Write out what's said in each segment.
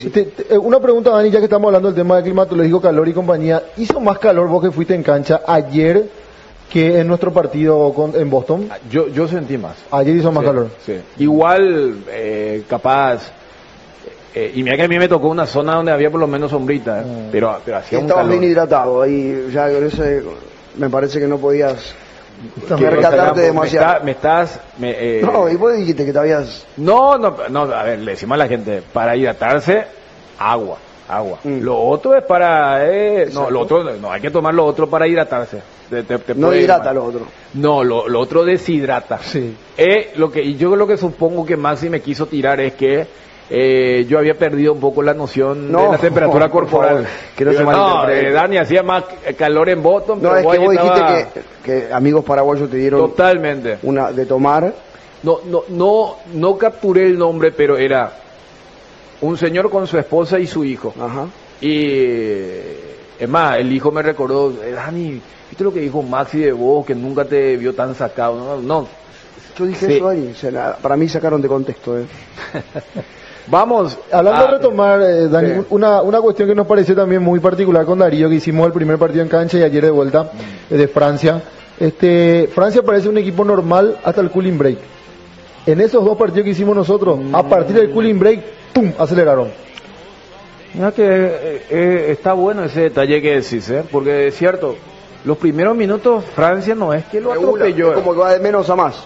Una pregunta, Dani, ya que estamos hablando del tema de climatológico, calor y compañía. ¿Hizo más calor vos que fuiste en cancha ayer que en nuestro partido en Boston? Yo sentí más. Ayer hizo más calor. Sí. Igual, capaz... y mira que a mí me tocó una zona donde había por lo menos sombrita, pero hacía un calor. Estabas bien hidratado, ahí ya con ese me parece que no podías Percatarte demasiado. No, y vos dijiste que te habías... No, a ver, le decimos a la gente, para hidratarse, agua. Lo otro es para... lo otro, no, hay que tomar lo otro para hidratarse. No hidrata lo otro. No, lo otro deshidrata. Sí. Yo lo que supongo que Maxi me quiso tirar es que yo había perdido un poco la noción de la temperatura corporal. Que no se malinterprete. Dani hacía más calor en Boston, No, pero es que vos estaba... dijiste que amigos paraguayos te dieron Totalmente. una de tomar. No capturé el nombre, pero era un señor con su esposa y su hijo. Ajá. Y es más, el hijo me recordó, Dani, ¿viste lo que dijo Maxi de vos, que nunca te vio tan sacado? No. Yo dije Sí. eso, Dani. O sea, para mí sacaron de contexto. Vamos. Hablando de retomar, Dani, sí. una cuestión que nos pareció también muy particular con Darío, que hicimos el primer partido en cancha y ayer de vuelta de Francia. Francia parece un equipo normal hasta el cooling break. En esos dos partidos que hicimos nosotros, a partir del cooling break, ¡pum!, aceleraron. Mira que está bueno ese detalle que decís, porque es cierto, los primeros minutos Francia no es que lo atropelló. Es como que va de menos a más.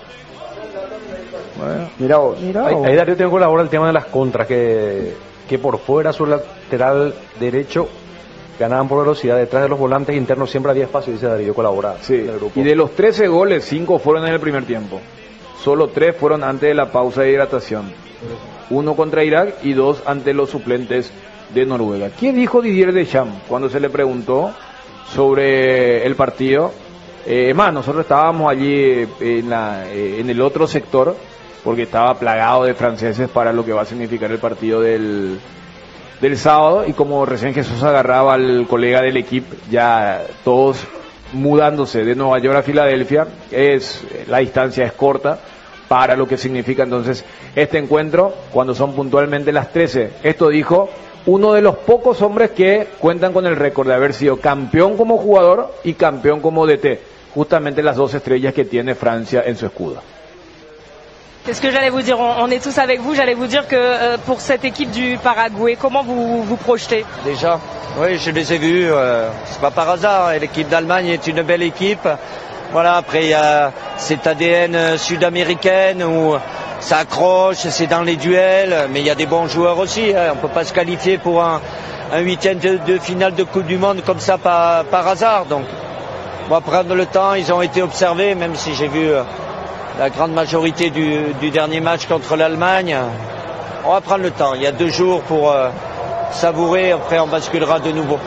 Bueno, Mirá vos. Ahí Darío te colabora el tema de las contras, que por fuera su lateral derecho ganaban por velocidad, detrás de los volantes internos siempre había espacio, dice Darío, colabora sí. en el grupo. Y de los 13 goles, 5 fueron en el primer tiempo. Solo 3 fueron antes de la pausa de hidratación. 1 contra Irak y 2 ante los suplentes de Noruega. ¿Qué dijo Didier Deschamps cuando se le preguntó sobre el partido? Nosotros estábamos allí en el otro sector, porque estaba plagado de franceses para lo que va a significar el partido del sábado, y como recién Jesús agarraba al colega del equipo, ya todos mudándose de Nueva York a Filadelfia, la distancia es corta para lo que significa entonces este encuentro cuando son puntualmente las 13. Esto dijo uno de los pocos hombres que cuentan con el récord de haber sido campeón como jugador y campeón como DT, justamente las 2 estrellas que tiene Francia en su escudo. C'est ce que j'allais vous dire, on est tous avec vous, j'allais vous dire que pour cette équipe du Paraguay, comment vous projetez? Déjà, oui, je les ai vus, c'est pas par hasard, et l'équipe d'Allemagne est une belle équipe. Voilà, après il y a cette ADN sud-américaine où ça accroche, c'est dans les duels, mais il y a des bons joueurs aussi, on peut pas se qualifier pour un huitième de finale de Coupe du Monde comme ça par hasard, donc on va prendre le temps, ils ont été observés, même si j'ai vu la grande majorité du dernier match contre l'Allemagne. On va prendre le temps. Il y a 2 jours pour savourer. Après, on basculera de nouveau.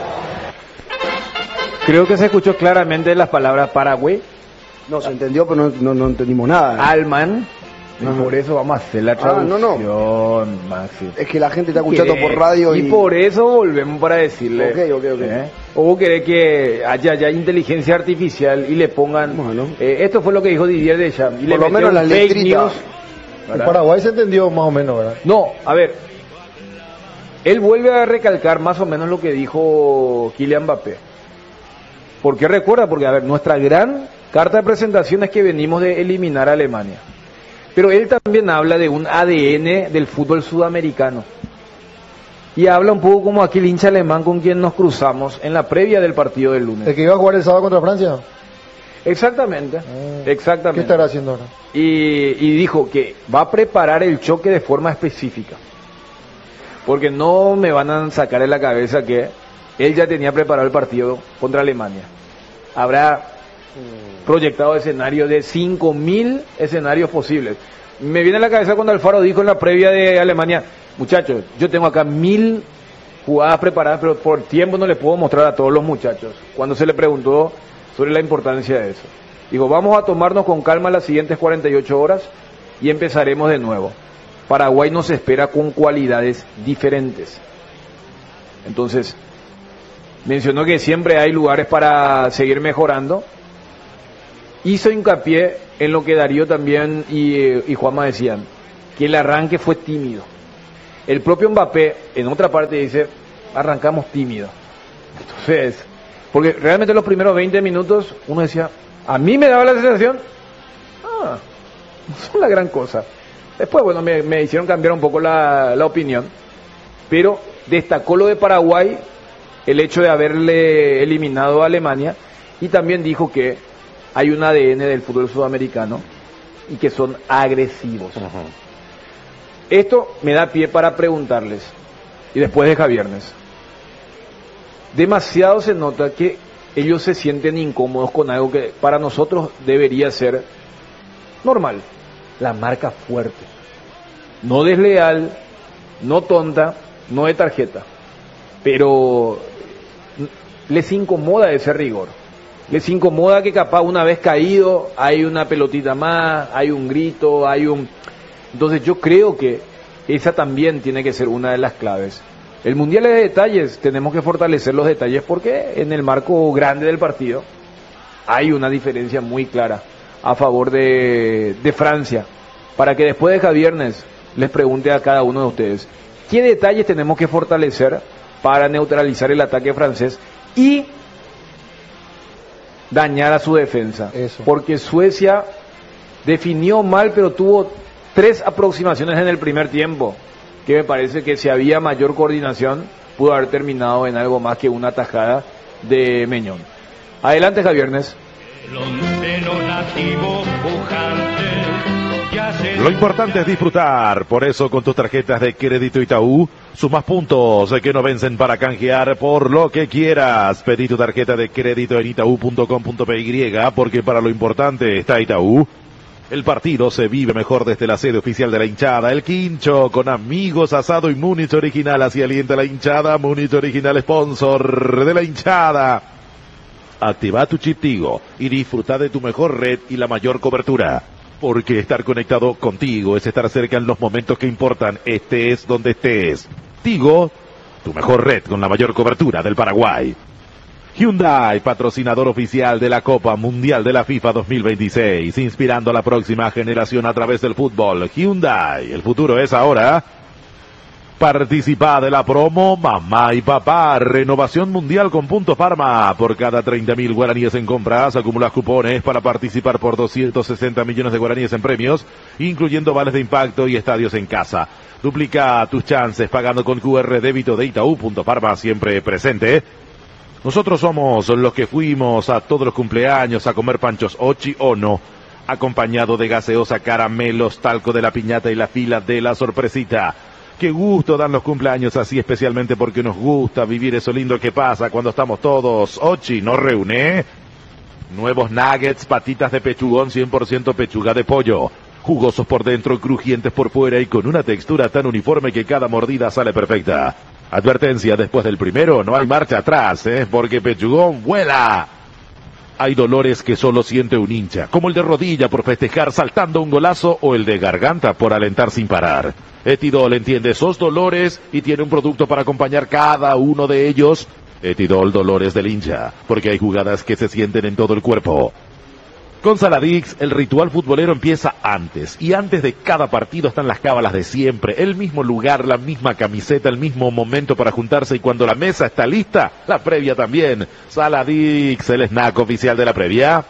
Creo que se escuchó claramente las palabras Paraguay, No, se entendió, pero no entendimos nada. Alman, y por eso vamos a hacer la traducción, Maxi. Es que la gente está escuchando por radio y por eso volvemos para decirle. Ok. O vos querés que haya ya inteligencia artificial y le pongan. Bueno. Esto fue lo que dijo Didier Deschamps. Y Por lo menos las fake letritas. news, En ¿verdad? Paraguay se entendió más o menos, ¿verdad? No, a ver. Él vuelve a recalcar más o menos lo que dijo Kylian Mbappé. ¿Por qué recuerda? Porque, a ver, nuestra gran carta de presentación es que venimos de eliminar a Alemania. Pero él también habla de un ADN del fútbol sudamericano. Y habla un poco como aquel hincha alemán con quien nos cruzamos en la previa del partido del lunes. ¿El que iba a jugar el sábado contra Francia? Exactamente, ¿Qué exactamente. estará haciendo ahora? Y dijo que va a preparar el choque de forma específica. Porque no me van a sacar de la cabeza que él ya tenía preparado el partido contra Alemania. Habrá proyectado escenario de 5.000 escenarios posibles. Me viene a la cabeza cuando Alfaro dijo en la previa de Alemania: muchachos, yo tengo acá 1.000 jugadas preparadas, pero por tiempo no les puedo mostrar a todos los muchachos. Cuando se le preguntó sobre la importancia de eso, dijo: vamos a tomarnos con calma las siguientes 48 horas y empezaremos de nuevo. Paraguay nos espera con cualidades diferentes. Entonces, mencionó que siempre hay lugares para seguir mejorando. Hizo hincapié en lo que Darío también y Juanma decían, que el arranque fue tímido. El propio Mbappé, en otra parte, dice, arrancamos tímido. Entonces, porque realmente los primeros 20 minutos, uno decía, a mí me daba la sensación, no es la gran cosa. Después, bueno, me hicieron cambiar un poco la opinión, pero destacó lo de Paraguay, el hecho de haberle eliminado a Alemania, y también dijo que hay un ADN del fútbol sudamericano y que son agresivos. Esto me da pie para preguntarles, y después de Javiernes, demasiado se nota que ellos se sienten incómodos con algo que para nosotros debería ser normal, la marca fuerte, no desleal, no tonta, no de tarjeta, pero les incomoda ese rigor, les incomoda que capaz una vez caído hay una pelotita más, hay un grito, entonces yo creo que esa también tiene que ser una de las claves. El mundial es de detalles, tenemos que fortalecer los detalles porque en el marco grande del partido hay una diferencia muy clara a favor de Francia. Para que después de Javiernes les pregunte a cada uno de ustedes, ¿qué detalles tenemos que fortalecer para neutralizar el ataque francés y dañar a su defensa? Eso. Porque Suecia definió mal, pero tuvo 3 aproximaciones en el primer tiempo, que me parece que si había mayor coordinación pudo haber terminado en algo más que una tajada de Meñón. Adelante, Javiernes. Lo importante es disfrutar, por eso con tus tarjetas de crédito Itaú, sumas puntos que no vencen para canjear por lo que quieras. Pedí tu tarjeta de crédito en itaú.com.py, porque para lo importante está Itaú. El partido se vive mejor desde la sede oficial de la hinchada, el Quincho, con amigos, asado y Múnich Original. Así alienta la hinchada, Múnich Original, sponsor de la hinchada. Activa tu chip Tigo y disfruta de tu mejor red y la mayor cobertura. Porque estar conectado contigo es estar cerca en los momentos que importan, estés donde estés. Tigo, tu mejor red con la mayor cobertura del Paraguay. Hyundai, patrocinador oficial de la Copa Mundial de la FIFA 2026, inspirando a la próxima generación a través del fútbol. Hyundai, el futuro es ahora. Participa de la promo Mamá y Papá, renovación mundial con Punto Farma. Por cada 30.000 guaraníes en compras, acumulas cupones para participar por 260 millones de guaraníes en premios, incluyendo vales de impacto y estadios en casa. Duplica tus chances pagando con QR débito de Itaú. Punto Farma, siempre presente. Nosotros somos los que fuimos a todos los cumpleaños a comer panchos Ochi Ono, acompañado de gaseosa, caramelos, talco de la piñata y la fila de la sorpresita. Qué gusto dan los cumpleaños así, especialmente porque nos gusta vivir eso lindo que pasa cuando estamos todos. Ochi nos reúne. Nuevos nuggets, patitas de pechugón, 100% pechuga de pollo. Jugosos por dentro, crujientes por fuera y con una textura tan uniforme que cada mordida sale perfecta. Advertencia, después del primero no hay marcha atrás, porque pechugón vuela. Hay dolores que solo siente un hincha, como el de rodilla por festejar saltando un golazo o el de garganta por alentar sin parar. Etidol entiende esos dolores y tiene un producto para acompañar cada uno de ellos. Etidol, dolores del hincha, porque hay jugadas que se sienten en todo el cuerpo. Con Saladix, el ritual futbolero empieza antes, y antes de cada partido están las cábalas de siempre, el mismo lugar, la misma camiseta, el mismo momento para juntarse, y cuando la mesa está lista, la previa también. Saladix, el snack oficial de la previa.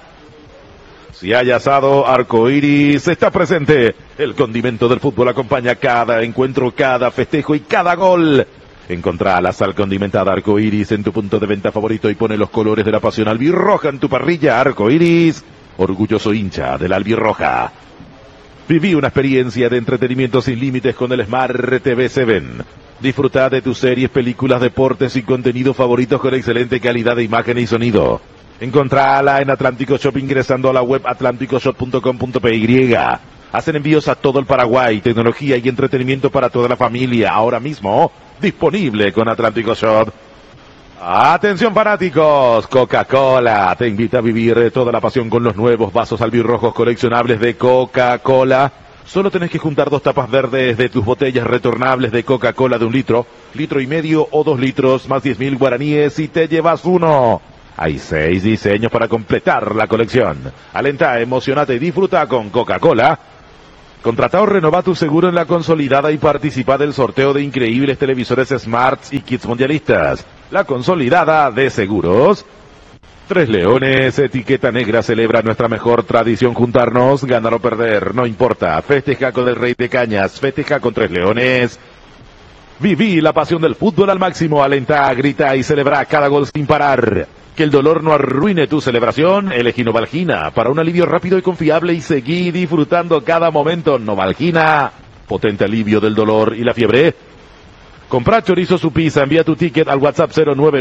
Si hay asado, Arcoiris está presente. El condimento del fútbol acompaña cada encuentro, cada festejo y cada gol. Encontrá la sal condimentada Arcoiris en tu punto de venta favorito y pone los colores de la pasión albirroja en tu parrilla. Arcoiris, orgulloso hincha de la albirroja. Viví una experiencia de entretenimiento sin límites con el Smart TV 7. Disfruta de tus series, películas, deportes y contenidos favoritos con excelente calidad de imagen y sonido. Encontrala en Atlántico Shop ingresando a la web atlánticoshop.com.py. Hacen envíos a todo el Paraguay, tecnología y entretenimiento para toda la familia. Ahora mismo, disponible con Atlántico Shop. Atención fanáticos, Coca-Cola te invita a vivir toda la pasión con los nuevos vasos albirrojos coleccionables de Coca-Cola. Solo tenés que juntar 2 tapas verdes de tus botellas retornables de Coca-Cola de 1 litro, litro y medio o 2 litros, más 10.000 guaraníes y te llevas uno. Hay 6 diseños para completar la colección. Alenta, emocionate y disfruta con Coca-Cola. Contrata o renova tu seguro en La Consolidada y participa del sorteo de increíbles televisores Smarts y kits mundialistas. La Consolidada de Seguros. Tres Leones, etiqueta negra, celebra nuestra mejor tradición: juntarnos, ganar o perder, no importa. Festeja con el Rey de Cañas, festeja con Tres Leones. Viví la pasión del fútbol al máximo, alenta, grita y celebra cada gol sin parar. Que el dolor no arruine tu celebración. Elegí Novalgina para un alivio rápido y confiable y seguí disfrutando cada momento. Novalgina, potente alivio del dolor y la fiebre. Compra chorizo su pizza, envía tu ticket al WhatsApp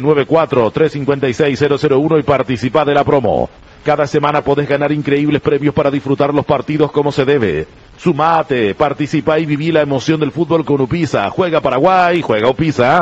0994-356-001 y participa de la promo. Cada semana podés ganar increíbles premios para disfrutar los partidos como se debe. Sumate, participa y viví la emoción del fútbol con Upisa. Juega Paraguay, juega Upisa.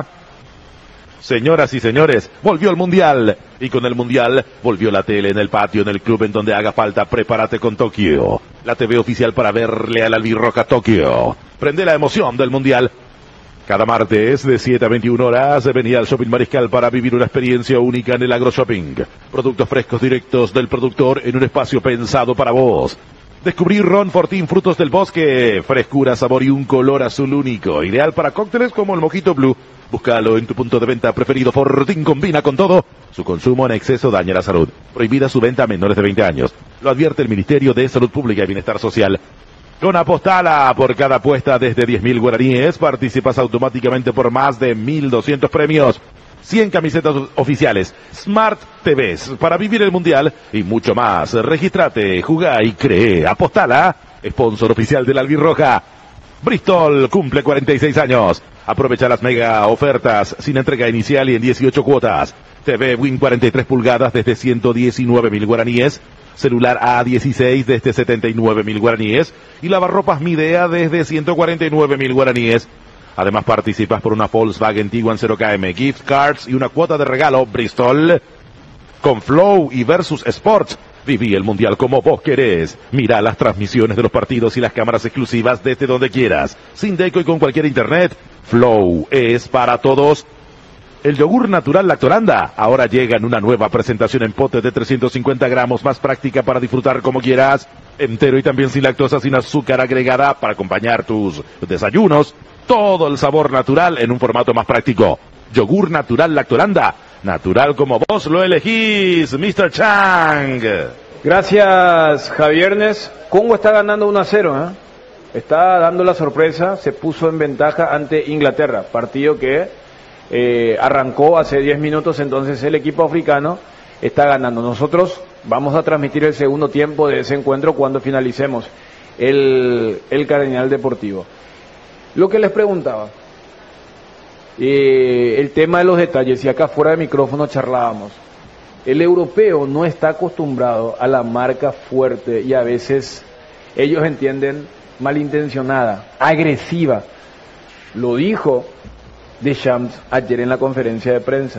Señoras y señores, volvió el Mundial. Y con el Mundial, volvió la tele en el patio, en el club, en donde haga falta. Prepárate con Tokio. La TV oficial para verle al albirroja Tokio. Prende la emoción del Mundial. Cada martes de 7 a 21 horas venía al Shopping Mariscal para vivir una experiencia única en el AgroShopping. Productos frescos directos del productor en un espacio pensado para vos. Descubrí Ron Fortín, frutos del bosque, frescura, sabor y un color azul único, ideal para cócteles como el Mojito Blue. Búscalo en tu punto de venta preferido. Fortín combina con todo. Su consumo en exceso daña la salud. Prohibida su venta a menores de 20 años. Lo advierte el Ministerio de Salud Pública y Bienestar Social. Con Apostala, por cada apuesta desde 10.000 guaraníes, participas automáticamente por más de 1.200 premios. 100 camisetas oficiales, Smart TVs para vivir el Mundial y mucho más. Regístrate, jugá y cree. Apostala, sponsor oficial de la Albirroja. Bristol cumple 46 años. Aprovecha las mega ofertas sin entrega inicial y en 18 cuotas. TV Win 43 pulgadas desde 119.000 guaraníes. Celular A16 desde 79.000 guaraníes y lavarropas Midea desde 149.000 guaraníes. Además participas por una Volkswagen Tiguan 0KM, gift cards y una cuota de regalo Bristol. Con Flow y Versus Sports, viví el Mundial como vos querés. Mira las transmisiones de los partidos y las cámaras exclusivas desde donde quieras. Sin deco y con cualquier internet. Flow es para todos. El yogur natural Lactolanda ahora llega en una nueva presentación en pote de 350 gramos, más práctica para disfrutar como quieras, entero y también sin lactosa, sin azúcar agregada para acompañar tus desayunos. Todo el sabor natural en un formato más práctico. Yogur natural Lactolanda, natural como vos lo elegís, Mr. Chang. Gracias, Javiernes. Congo está ganando 1-0, ¿eh? Está dando la sorpresa, se puso en ventaja ante Inglaterra, partido que arrancó hace 10 minutos, entonces el equipo africano está ganando. Nosotros vamos a transmitir el segundo tiempo de ese encuentro cuando finalicemos el Cardenal Deportivo. Lo que les preguntaba, el tema de los detalles, y acá fuera de micrófono charlábamos, el europeo no está acostumbrado a la marca fuerte y a veces ellos entienden malintencionada, agresiva. Lo dijo Deschamps ayer en la conferencia de prensa.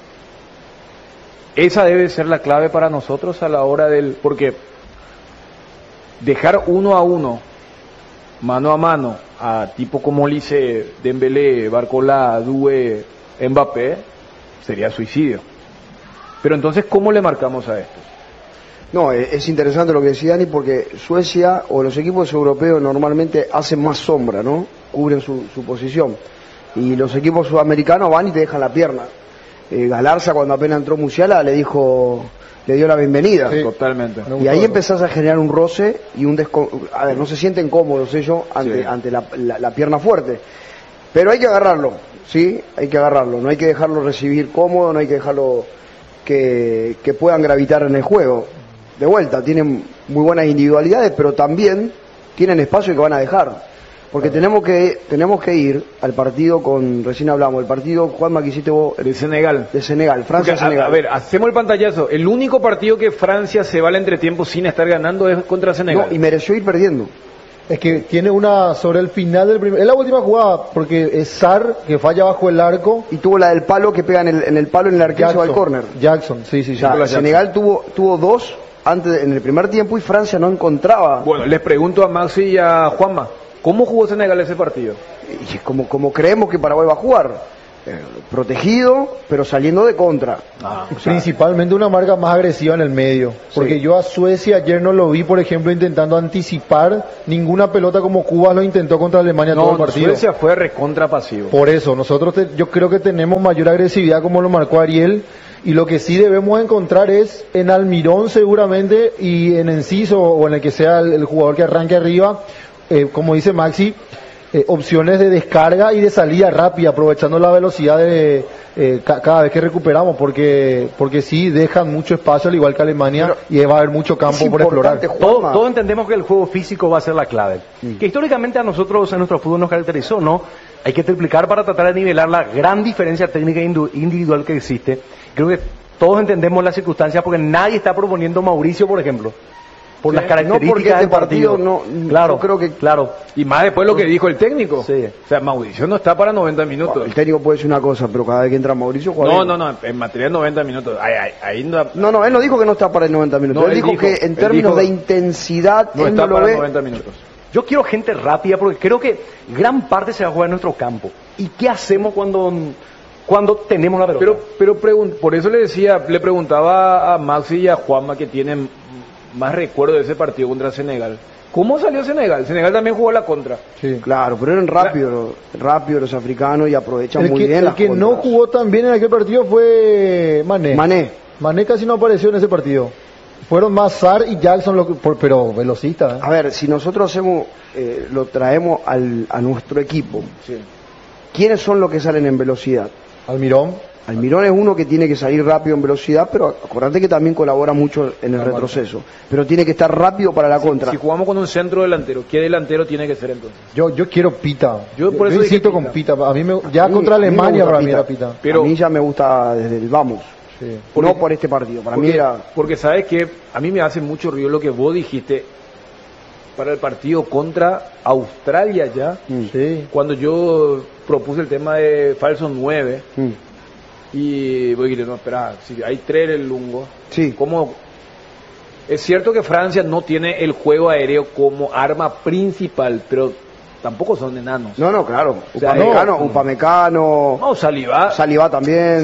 Esa debe ser la clave para nosotros a la hora porque dejar 1-1, mano a mano, a tipo como Olise, Dembélé, Barcola, Doué, Mbappé, sería suicidio. Pero entonces, ¿cómo le marcamos a esto? No, es interesante lo que decía Dani, porque Suecia o los equipos europeos normalmente hacen más sombra, ¿no? Cubren su posición. Y los equipos sudamericanos van y te dejan la pierna. Galarza, cuando apenas entró Musiala, le dio la bienvenida. Sí, totalmente. Y ahí empezás a generar un roce y a ver, no se sienten cómodos ellos ante la pierna fuerte. Pero hay que agarrarlo, ¿sí? Hay que agarrarlo. No hay que dejarlo recibir cómodo, no hay que dejarlo que puedan gravitar en el juego. De vuelta, tienen muy buenas individualidades, pero también tienen espacio que van a dejar. Porque tenemos que ir al partido recién hablamos, el partido, Juanma, que hiciste vos. De Senegal. De Senegal, Francia-Senegal. A ver, hacemos el pantallazo. El único partido que Francia se va al entretiempo sin estar ganando es contra Senegal. No, y mereció ir perdiendo. Es que tiene sobre el final del primer... Es la última jugada, porque es Sarr que falla bajo el arco. Y tuvo la del palo que pega en el palo en el arquero al córner. Jackson, sí. Senegal tuvo dos en el primer tiempo y Francia no encontraba. Bueno, les pregunto a Maxi y a Juanma, ¿cómo jugó Senegal ese partido? Y como creemos que Paraguay va a jugar. protegido, pero saliendo de contra. Principalmente una marca más agresiva en el medio. Porque yo a Suecia ayer no lo vi, por ejemplo, intentando anticipar ninguna pelota como Cuba lo intentó contra Alemania todo el partido. Suecia fue recontra pasivo. Por eso, nosotros yo creo que tenemos mayor agresividad como lo marcó Ariel. Y lo que sí debemos encontrar es en Almirón seguramente y en Enciso o en el que sea el jugador que arranque arriba, como dice Maxi, opciones de descarga y de salida rápida, aprovechando la velocidad de cada vez que recuperamos, porque sí dejan mucho espacio, al igual que Alemania, y va a haber mucho campo por explorar. Todos entendemos que el juego físico va a ser la clave. Que históricamente a nosotros en nuestro fútbol nos caracterizó, ¿no? Hay que triplicar para tratar de nivelar la gran diferencia técnica individual que existe. Creo que todos entendemos las circunstancias porque nadie está proponiendo Mauricio, por ejemplo. Por las características no porque este del partido. Claro, yo creo que Y más después lo que dijo el técnico. Sí. O sea, Mauricio no está para 90 minutos. El técnico puede decir una cosa, pero cada vez que entra Mauricio juega. No, en materia de 90 minutos. Ahí no, no, él no dijo que no está para el 90 minutos. No, él dijo que en términos de intensidad no él está no lo para ve. 90 minutos. Yo quiero gente rápida porque creo que gran parte se va a jugar en nuestro campo. ¿Y qué hacemos cuando tenemos la pelota? Pero por eso le preguntaba a Maxi y a Juanma, que tienen más recuerdo de ese partido contra Senegal. ¿Cómo salió Senegal? Senegal también jugó la contra. Sí. Claro, pero eran rápidos los africanos y aprovechan muy bien las El que contras. no jugó tan bien en aquel partido fue Mané. Mané casi no apareció en ese partido. Fueron más Sar y Jackson, pero velocistas. A ver, si nosotros hacemos, lo traemos a nuestro equipo, Sí. ¿quiénes son los que salen en velocidad? Almirón. Almirón es uno que tiene que salir rápido en velocidad, pero acordate que también colabora mucho en el retroceso. Pero tiene que estar rápido para la contra. Si jugamos con un centro delantero, ¿qué delantero tiene que ser entonces? Yo quiero Pita. Yo por eso insisto dije con Pita. A mí contra Alemania para mí era Pita. Pero a mí ya me gusta desde el vamos. Sí. No por este partido. Para mí era. Porque sabes que a mí me hace mucho ruido lo que vos dijiste para el partido contra Australia ya. Sí. Cuando yo propuse el tema de falso 9. Y voy a decir, no, espera, si hay 3 en el lungo, Sí. ¿cómo? Es cierto que Francia no tiene el juego aéreo como arma principal, pero tampoco son enanos. No, claro. O sea, Upamecano. No, Saliba También.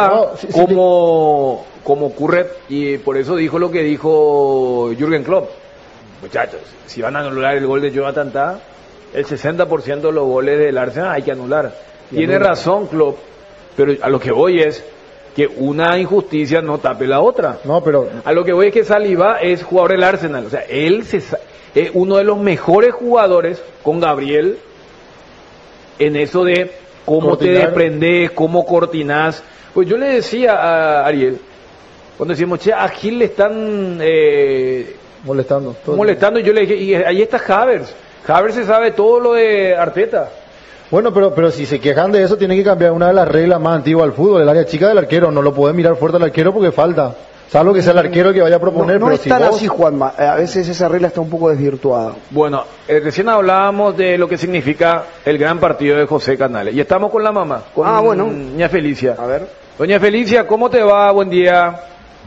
como ocurre, y por eso dijo lo que dijo Jürgen Klopp. Muchachos, si van a anular el gol de Jonathan Tah, el 60% de los goles del Arsenal hay que anular. Tiene razón Klopp. Pero a lo que voy es que una injusticia no tape la otra. No, pero A lo que voy es que Saliba es jugador del Arsenal. O sea, él es uno de los mejores jugadores con Gabriel en eso de cómo Cortinar. te desprendes, cómo cortinás. Pues yo le decía a Ariel, cuando decimos, che, a Gil le están molestando. molestando, y yo le dije, y ahí está Havertz. Havertz se sabe todo lo de Arteta. Bueno, pero si se quejan de eso, tienen que cambiar una de las reglas más antiguas del fútbol, el área chica del arquero. No lo pueden mirar fuerte al arquero porque falta. Salvo que sea el arquero el que vaya a proponer. No pero es si tan vos- así, Juanma. A veces esa regla está un poco desvirtuada. Bueno, recién hablábamos de lo que significa el gran partido de José Canales. Y estamos con la mamá, con bueno. Doña Felicia. A ver. Doña Felicia, ¿cómo te va? Buen día.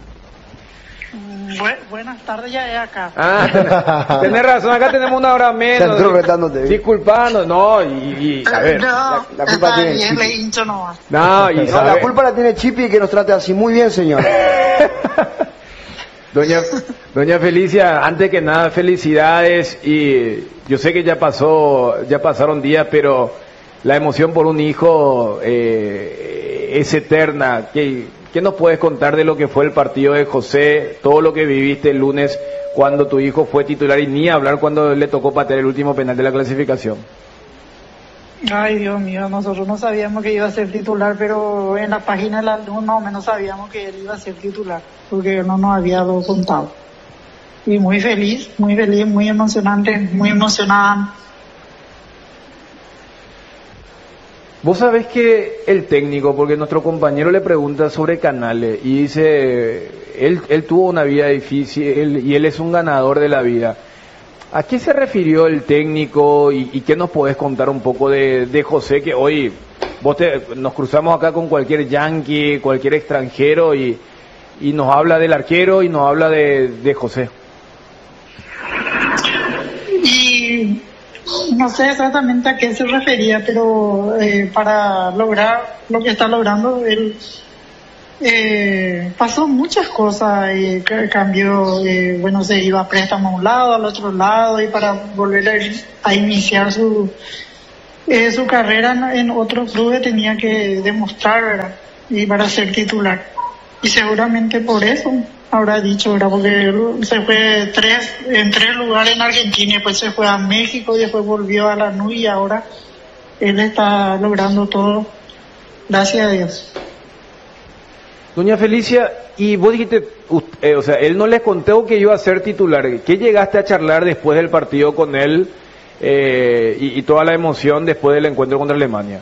Buenas tardes, ya es acá. Tenés razón, acá tenemos una hora menos. Se entró retándote. Disculpanos, no, y a ver. No, la culpa está tiene bien, Chipi. le hincho nomás. No, y No, sabe- la culpa la tiene Chipi y que nos trate así. Muy bien, señor. Doña Felicia, antes que nada, felicidades, y yo sé que ya pasaron días, pero la emoción por un hijo es eterna. ¿Qué nos puedes contar de lo que fue el partido de José, todo lo que viviste el lunes cuando tu hijo fue titular, y ni hablar cuando le tocó patear el último penal de la clasificación? Ay, Dios mío, nosotros no sabíamos que iba a ser titular, pero en la página de la luz más o menos sabíamos que él iba a ser titular, porque no nos había dado contado. Y muy feliz, muy emocionante, muy emocionada. Vos sabés que el técnico, porque nuestro compañero le pregunta sobre Canales y dice, él tuvo una vida difícil y él es un ganador de la vida. ¿A qué se refirió el técnico y qué nos podés contar un poco de José, que hoy nos cruzamos acá con cualquier yanqui, cualquier extranjero y nos habla del arquero y nos habla de José? Y No sé exactamente a qué se refería, pero para lograr lo que está logrando, él pasó muchas cosas, cambió, bueno, se iba a préstamo a un lado, al otro lado, y para volver a iniciar su carrera en otro club tenía que demostrar, ¿verdad? Y para ser titular. Y seguramente por eso habrá dicho, ¿verdad? Porque él se fue en tres lugares en Argentina, después se fue a México, y después volvió a Lanús, y ahora él está logrando todo, gracias a Dios. Doña Felicia, y vos dijiste, o sea, él no les contó que iba a ser titular. ¿Qué llegaste a charlar después del partido con él y toda la emoción después del encuentro contra Alemania?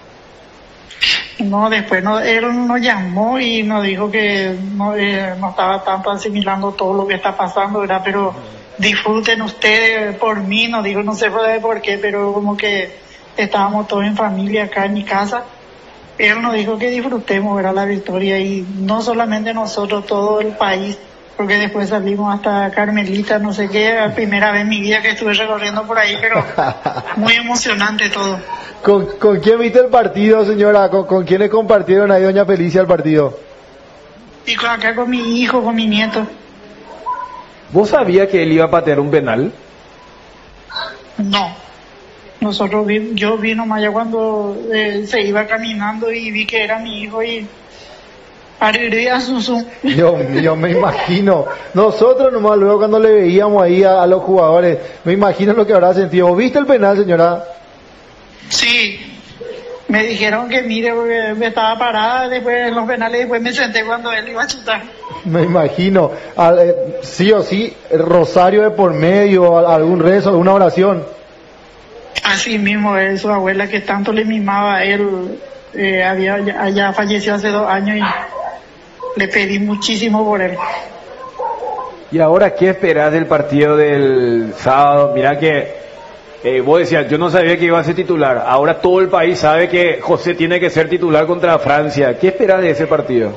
No, después él nos llamó y nos dijo que no estaba tanto asimilando todo lo que está pasando, ¿verdad? Pero disfruten ustedes por mí, nos dijo, no sé por qué, pero como que estábamos todos en familia acá en mi casa. Él nos dijo que disfrutemos, ¿verdad? La victoria, y no solamente nosotros, todo el país, porque después salimos hasta Carmelita, no sé qué, la primera vez en mi vida que estuve recorriendo por ahí, pero muy emocionante todo. ¿Con quién viste el partido, señora? ¿Con quiénes compartieron ahí, doña Felicia, el partido? Y acá con mi hijo, con mi nieto. ¿Vos sabías que él iba a patear un penal? No. Yo vi nomás ya cuando se iba caminando y vi que era mi hijo y ariré a Susu. Dios mío, me imagino. Nosotros nomás luego cuando le veíamos ahí a los jugadores, me imagino lo que habrá sentido. ¿Viste el penal, señora? Sí. Me dijeron que mire, porque me estaba parada después en los penales, después me senté cuando él iba a chutar. Me imagino. Sí o sí, el rosario de por medio, algún rezo, alguna oración. Así mismo, su abuela que tanto le mimaba a él, ya falleció hace 2 años y le pedí muchísimo por él. ¿Y ahora qué esperás del partido del sábado? Mirá que vos decías, yo no sabía que iba a ser titular. Ahora todo el país sabe que José tiene que ser titular contra Francia. ¿Qué esperás de ese partido?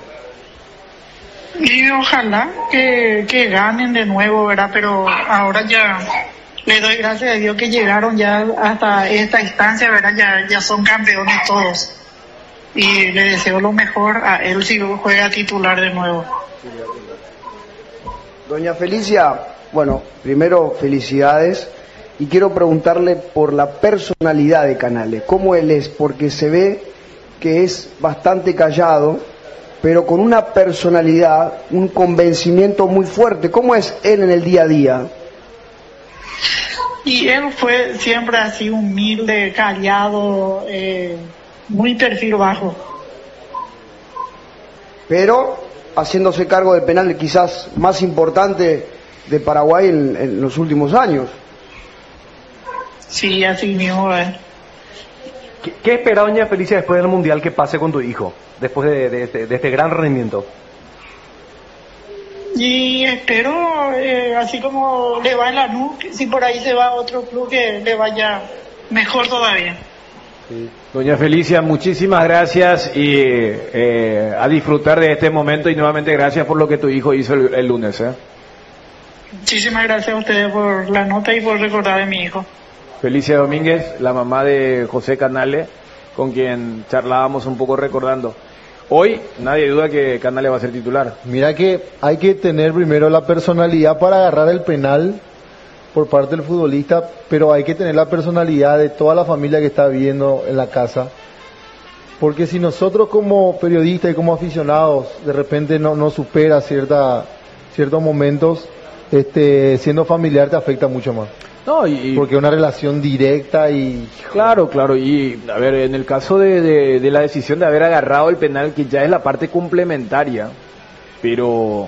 Y ojalá que ganen de nuevo, ¿verdad? Pero ahora ya le doy gracias a Dios que llegaron ya hasta esta instancia, ¿verdad? Ya son campeones todos. Y le deseo lo mejor a él si juega titular de nuevo. Doña Felicia, bueno, primero felicidades. Y quiero preguntarle por la personalidad de Canales. ¿Cómo él es? Porque se ve que es bastante callado, pero con una personalidad, un convencimiento muy fuerte. ¿Cómo es él en el día a día? Y él fue siempre así humilde, callado, muy perfil bajo. Pero haciéndose cargo del penal quizás más importante de Paraguay en los últimos años. Sí, así mismo. ¿Qué espera doña Felicia después del Mundial que pase con tu hijo? Después de este gran rendimiento. Y espero, así como le va en Lanús, si por ahí se va a otro club que le vaya mejor todavía. Sí. Doña Felicia, muchísimas gracias y a disfrutar de este momento, y nuevamente gracias por lo que tu hijo hizo el lunes. Muchísimas gracias a ustedes por la nota y por recordar de mi hijo. Felicia Domínguez, la mamá de José Canales, con quien charlábamos un poco recordando. Hoy nadie duda que Canales va a ser titular. Mira que hay que tener primero la personalidad para agarrar el penal por parte del futbolista, pero hay que tener la personalidad de toda la familia que está viviendo en la casa. Porque si nosotros como periodistas y como aficionados de repente no supera ciertos momentos, siendo familiar te afecta mucho más. No, porque es una relación directa y... Claro, y a ver, en el caso de la decisión de haber agarrado el penal, que ya es la parte complementaria, pero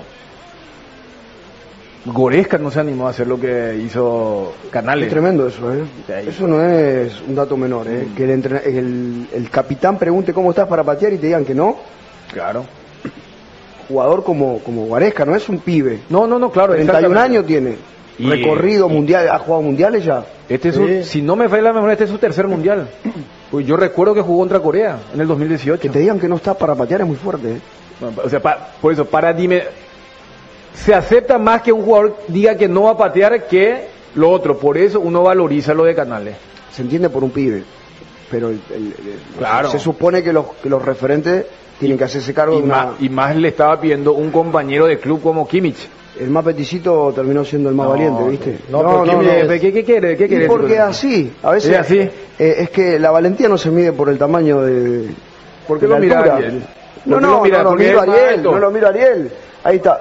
Goretzka no se animó a hacer lo que hizo Canales. Es tremendo eso, Eso no es un dato menor, que el capitán pregunte cómo estás para patear y te digan que no. Claro. Jugador como Goretzka, no es un pibe. No, claro. 31 años tiene. Recorrido mundial, ¿ha jugado mundiales ya? Si no me falla la memoria, este es su tercer mundial. Pues yo recuerdo que jugó contra Corea en el 2018. Que te digan que no está para patear es muy fuerte. O sea, por eso, se acepta más que un jugador diga que no va a patear que Lo otro, por eso uno valoriza lo de Canales. Se entiende por un pibe, pero Claro. se supone que los referentes tienen que hacerse cargo de una... Y más le estaba pidiendo un compañero de club como Kimmich. El más peticito terminó siendo el más valiente, ¿viste? ¿Qué quiere? Y porque es así, a veces ¿Es así? Es que la valentía no se mide por el tamaño de... ¿Por qué de la lo mira altura. Ariel? No ¿Por qué lo porque miro es a más Ariel, alto? no lo miro a Ariel. Ahí está.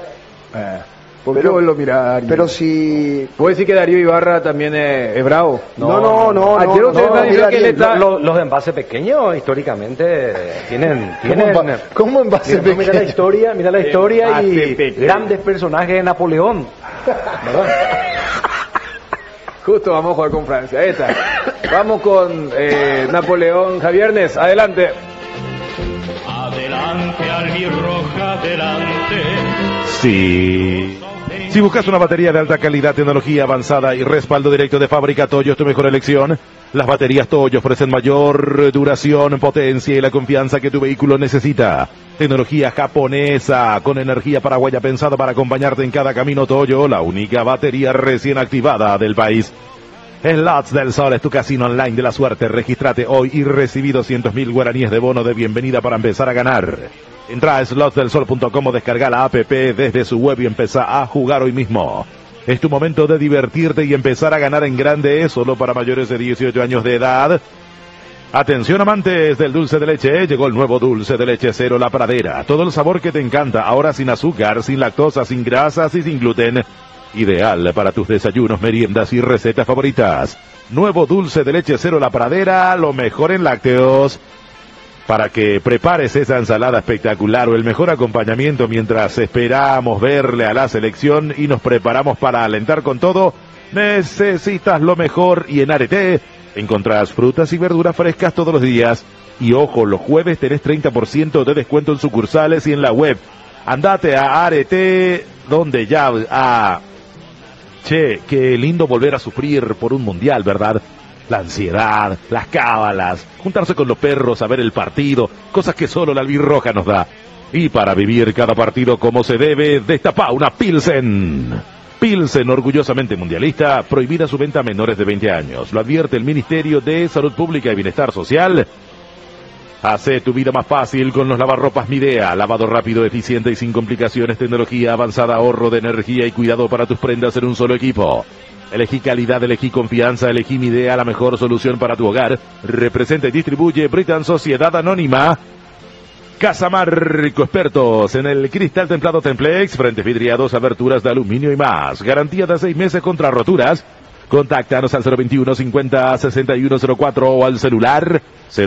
¿Por qué vos lo mirás, Ariel? Pero si... ¿Puedo decir que Darío Ibarra también es bravo? No. Ayer usted está diciendo que él está... Los de envase pequeños históricamente tienen ¿Cómo envase mira la pequeño? mira la historia Envase y pequeño. grandes personajes de Napoleón, ¿verdad? Justo vamos a jugar con Francia. Ahí está. Vamos con Napoleón Javiernes. Adelante. Adelante, albirroja, adelante. Sí. Si buscas una batería de alta calidad, tecnología avanzada y respaldo directo de fábrica, Toyo es tu mejor elección. Las baterías Toyo ofrecen mayor duración, potencia y la confianza que tu vehículo necesita. Tecnología japonesa con energía paraguaya pensada para acompañarte en cada camino. Toyo, la única batería recién activada del país. Slots del Sol es tu casino online de la suerte. Regístrate hoy y recibí 200.000 guaraníes de bono de bienvenida para empezar a ganar. Entra a slotsdelsol.com o descarga la app desde su web y empieza a jugar hoy mismo. Es tu momento de divertirte y empezar a ganar en grande, solo para mayores de 18 años de edad. Atención amantes del dulce de leche, llegó el nuevo dulce de leche Cero La Pradera. Todo el sabor que te encanta, ahora sin azúcar, sin lactosa, sin grasas y sin gluten. Ideal para tus desayunos, meriendas y recetas favoritas. Nuevo dulce de leche Cero La Pradera, lo mejor en lácteos. Para que prepares esa ensalada espectacular o el mejor acompañamiento mientras esperamos verle a la selección y nos preparamos para alentar con todo, necesitas lo mejor y en Arete encontrás frutas y verduras frescas todos los días. Y ojo, los jueves tenés 30% de descuento en sucursales y en la web. Andate a Arete, donde ya... Che, qué lindo volver a sufrir por un mundial, ¿verdad? La ansiedad, las cábalas, juntarse con los perros a ver el partido, cosas que solo la albirroja nos da. Y para vivir cada partido como se debe, destapá una Pilsen. Pilsen, orgullosamente mundialista, prohibida su venta a menores de 20 años. Lo advierte el Ministerio de Salud Pública y Bienestar Social. Hace tu vida más fácil con los lavarropas Midea. Lavado rápido, eficiente y sin complicaciones. Tecnología avanzada, ahorro de energía y cuidado para tus prendas en un solo equipo. Elegí calidad, elegí confianza, elegí Midea, la mejor solución para tu hogar. Representa y distribuye Britan Sociedad Anónima. Casamarco, expertos en el cristal templado Templex, frentes vidriados, aberturas de aluminio y más. Garantía de 6 meses contra roturas. Contáctanos al 021 50 6104 o al celular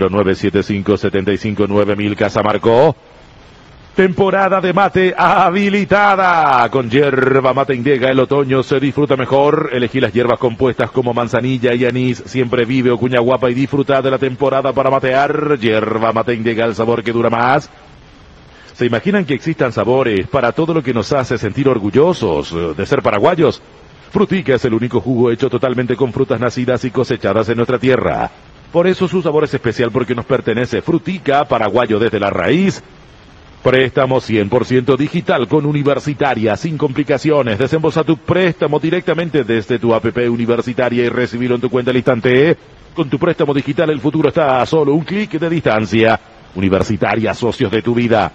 0975 75 9000. Casamarco. Temporada de mate habilitada. Con yerba mate Indega el otoño se disfruta mejor. Elegí las hierbas compuestas como manzanilla y anís. Siempre vive o cuña guapa y disfruta de la temporada para matear. Yerba mate Indega, el sabor que dura más. ¿Se imaginan que existan sabores para todo lo que nos hace sentir orgullosos de ser paraguayos? Frutica es el único jugo hecho totalmente con frutas nacidas y cosechadas en nuestra tierra. Por eso su sabor es especial, porque nos pertenece. Frutica, paraguayo desde la raíz. Préstamo 100% digital con Universitaria, sin complicaciones. Desembolsa tu préstamo directamente desde tu app Universitaria y recibirlo en tu cuenta al instante. Con tu préstamo digital el futuro está a solo un clic de distancia. Universitaria, socios de tu vida.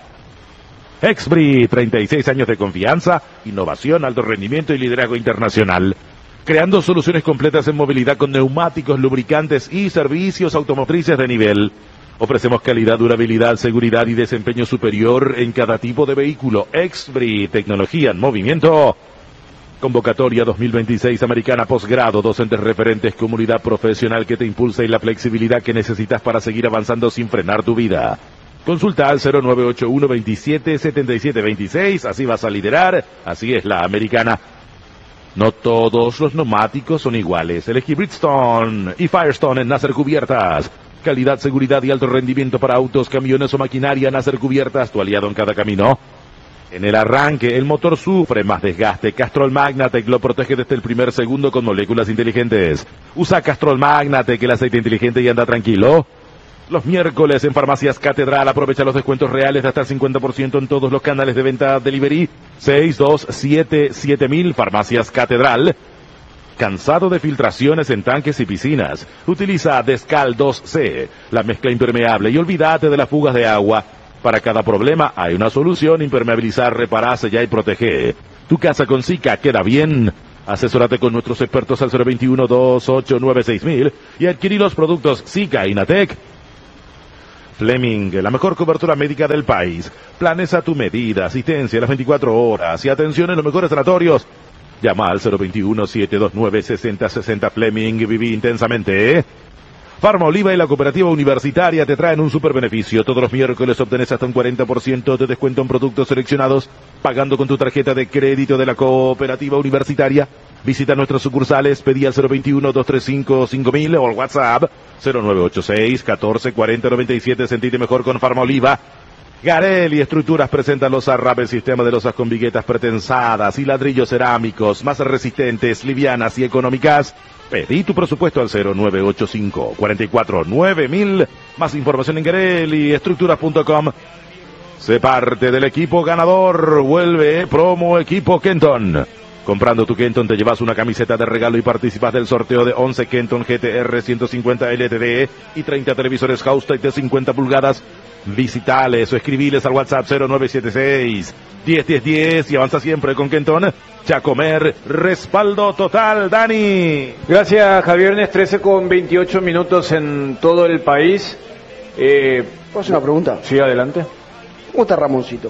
Exbri, 36 años de confianza, innovación, alto rendimiento y liderazgo internacional. Creando soluciones completas en movilidad con neumáticos, lubricantes y servicios automotrices de nivel. Ofrecemos calidad, durabilidad, seguridad y desempeño superior en cada tipo de vehículo. Exbri, tecnología en movimiento. Convocatoria 2026 Americana Posgrado, docentes referentes, comunidad profesional que te impulsa y la flexibilidad que necesitas para seguir avanzando sin frenar tu vida. Consulta al 0981 27 77 26, así vas a liderar, así es la Americana. No todos los neumáticos son iguales. Elegí Bridgestone y Firestone en Nasser Cubiertas. Calidad, seguridad y alto rendimiento para autos, camiones o maquinaria. Nasser Cubiertas, tu aliado en cada camino. En el arranque, el motor sufre más desgaste. Castrol Magnatec lo protege desde el primer segundo con moléculas inteligentes. Usa Castrol Magnatec, el aceite inteligente, y anda tranquilo. Los miércoles en Farmacias Catedral aprovecha los descuentos reales de hasta el 50% en todos los canales de venta delivery. 6277.000 Farmacias Catedral. ¿Cansado de filtraciones en tanques y piscinas? Utiliza Descal 2C, la mezcla impermeable, y olvídate de las fugas de agua. Para cada problema hay una solución: impermeabilizar, reparar, sellar y proteger. Tu casa con Sika queda bien. Asesórate con nuestros expertos al 021-289-6000 y adquirí los productos Sika Inatec. Fleming, la mejor cobertura médica del país. Planes a tu medida, asistencia a las 24 horas y atención en los mejores sanatorios. Llama al 021-729-6060. Fleming, viví intensamente, ¿eh? Farma Oliva y la Cooperativa Universitaria te traen un super beneficio. Todos los miércoles obtenés hasta un 40% de descuento en productos seleccionados, pagando con tu tarjeta de crédito de la Cooperativa Universitaria. Visita nuestras sucursales, pedí al 021-235-5000 o al WhatsApp 0986-1440-97. Sentite mejor con Farma Oliva. Garelli Estructuras presenta los Arrabel, sistema de losas con viguetas pretensadas y ladrillos cerámicos, más resistentes, livianas y económicas. Pedí tu presupuesto al 0985-449000. Más información en GarelliEstructuras.com. Sé parte del equipo ganador. Vuelve promo equipo Kenton. Comprando tu Kenton te llevas una camiseta de regalo y participas del sorteo de 11 Kenton GTR 150 LTD y 30 televisores House de 50 pulgadas. Visitales o escribiles al WhatsApp 0976-101010 y avanza siempre con Kenton. Chacomer, respaldo total, Dani. Gracias, Javier. 13:28 en todo el país. ¿Puedo hacer una pregunta? Sí, adelante. ¿Cómo está Ramoncito?